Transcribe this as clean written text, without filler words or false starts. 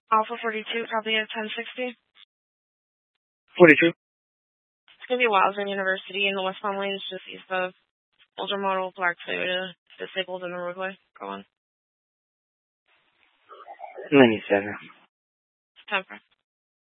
Alpha 42, copy at 1060. 42. It's going to be Wildman University in the westbound lanes just east of older model black Toyota, disabled in the roadway. Go on. 97. 10-4.